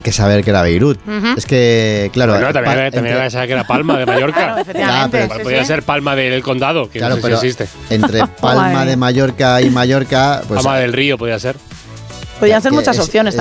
que saber que era Beirut. Es que, claro... Bueno, también había que saber que era Palma de Mallorca. Claro, efectivamente. Ya, Podría ser Palma del Condado, que claro, no sé pero si existe. entre Palma de Mallorca y Mallorca... Pues, Palma del Río podría ser. Podrían ser muchas opciones